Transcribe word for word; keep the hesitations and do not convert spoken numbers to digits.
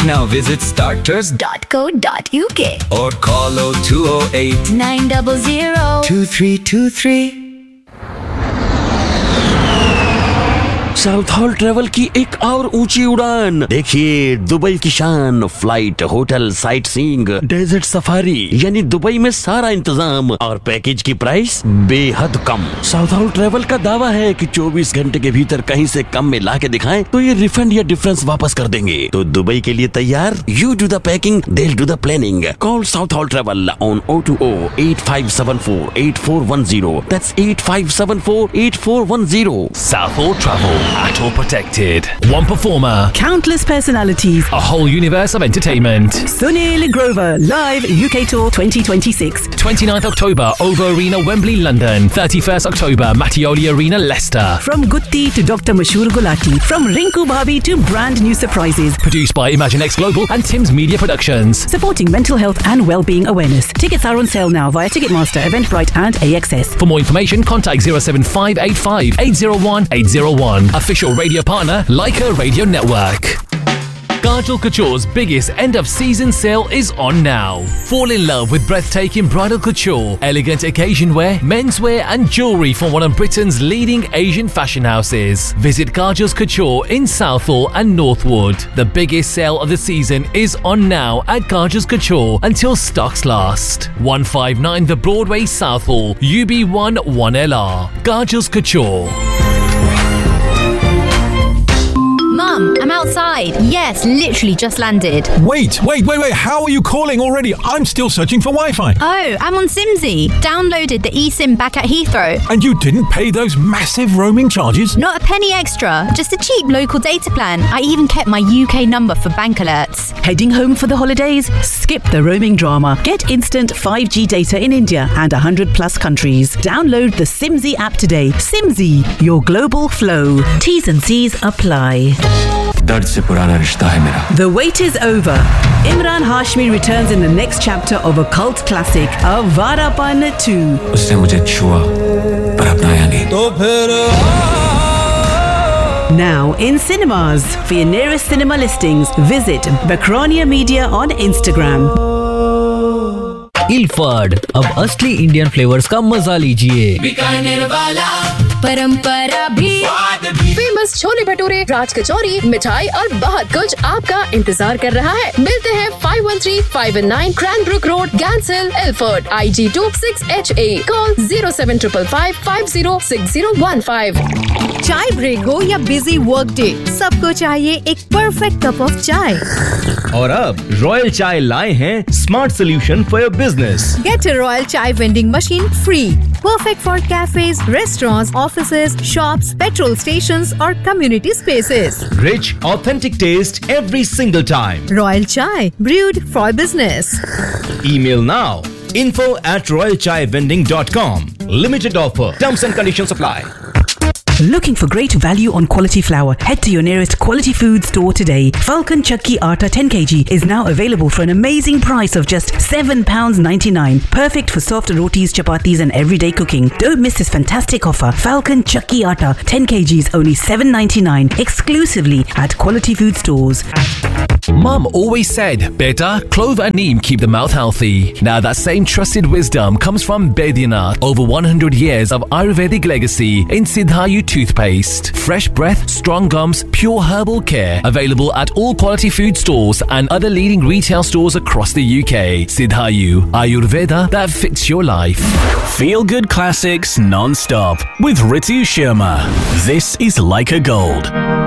Now visit starters dot co dot uk or call oh two oh eight, nine zero zero, two three two three. South hall travel की एक और ऊंची उड़ान। देखिए Dubai की शान, flight, hotel, sight seeing, desert safari, यानी Dubai में सारा इंतजाम और पैकेज की प्राइस बेहद कम। साउथ हॉल ट्रेवल का दावा है कि चौबीस घंटे के भीतर कहीं से कम में ला के दिखाएं तो ये रिफंड या डिफरेंस वापस कर देंगे। तो दुबई के लिए तैयार? You do the packing, they'll do the planning. Call South Hall Travel on oh two oh, eight five seven four, eight four one zero. That's eight five seven four, eight four one zero. South Hall Travel. At all protected. One performer. Countless personalities. A whole universe of entertainment. Sunil Grover, live U K Tour twenty twenty-six. twenty-ninth October, Ovo Arena, Wembley, London. thirty-first October, Mattioli Arena, Leicester. From Gutti to Doctor Mashur Gulati. From Rinku Bhabi to brand new surprises. Produced by ImagineX Global and Tim's Media Productions. Supporting mental health and well-being awareness. Tickets are on sale now via Ticketmaster, Eventbrite and A X S. For more information, contact zero seven five eight five, eight zero one, eight zero one. Official radio partner, Leica Radio Network. Kajal Couture's biggest end-of-season sale is on now. Fall in love with breathtaking bridal couture, elegant occasion wear, menswear and jewellery from one of Britain's leading Asian fashion houses. Visit Kajal's Couture in Southall and Northwood. The biggest sale of the season is on now at Kajal's Couture until stocks last. one fifty-nine The Broadway, Southall, U B one one L R. Kajal's Couture. Mum, I'm outside. Yes, literally just landed. Wait, wait, wait, wait. How are you calling already? I'm still searching for Wi-Fi. Oh, I'm on Simsy. Downloaded the eSIM back at Heathrow. And you didn't pay those massive roaming charges? Not a penny extra. Just a cheap local data plan. I even kept my U K number for bank alerts. Heading home for the holidays? Skip the roaming drama. Get instant five G data in India and one hundred plus countries. Download the Simsy app today. Simsy, your global flow. T's and C's apply. दर्द से पुराना रिश्ता है मेरा. The wait is over. Imran Hashmi returns in the next chapter of a cult classic, Avarapan two. उसने मुझे छुआ पर अपनाया नहीं. तो फिर Now in cinemas. For your nearest cinema listings, visit Bakrania Media on Instagram. Ilford, अब असली इंडियन फ्लेवर्स का मजा लीजिए. बीकानेर वाला परंपरा भी, फेमस छोले भटूरे, राज कचौरी, मिठाई और बहुत कुछ आपका इंतजार कर रहा है. मिलते हैं five one three, five one nine Cranbrook Road, Gants Hill, Ilford, I G two six H A. Call zero seven five five, five zero six zero one five. चाय ब्रेक हो या बिजी वर्क डे, सबको चाहिए एक perfect cup of चाय. और अब royal चाय लाए हैं smart solution for your business. Get a Royal Chai vending machine free. Perfect for cafes, restaurants, offices, shops, petrol stations or community spaces. Rich, authentic taste every single time. Royal Chai, brewed for business. Email now. info at royal chai vending dot com. Limited offer. Terms and conditions apply. Looking for great value on quality flour? Head to your nearest quality food store today. Falcon Chakki Atta ten kilograms is now available for an amazing price of just seven pounds ninety-nine. Perfect for soft rotis, chapatis and everyday cooking. Don't miss this fantastic offer. Falcon Chakki Atta ten kilograms only seven ninety-nine. Exclusively at quality food stores. Mum always said, beta, clove and neem keep the mouth healthy. Now that same trusted wisdom comes from Baidyanath. Over one hundred years of Ayurvedic legacy in Siddhayu toothpaste. Fresh breath, strong gums, pure herbal care. Available at all quality food stores and other leading retail stores across the U K. Siddhayu, Ayurveda that fits your life. Feel good classics non-stop with Ritu Sharma. This is Leica Gold.